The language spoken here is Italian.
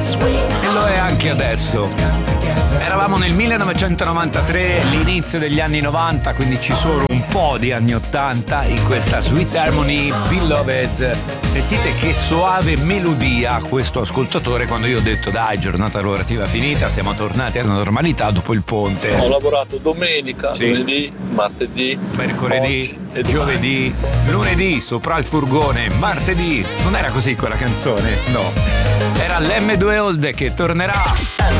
E lo è anche adesso. Eravamo nel 1993, l'inizio degli anni 90, quindi ci sono un po' di anni 80 in questa Sweet Harmony Beloved. Sentite che soave melodia questo ascoltatore quando io ho detto dai, giornata lavorativa finita, siamo tornati alla normalità dopo il ponte. Ho lavorato domenica, sì, lunedì, martedì, mercoledì, giovedì, lunedì sopra il furgone, martedì. Non era così quella canzone? No. Era l'M2 Old che tornerà.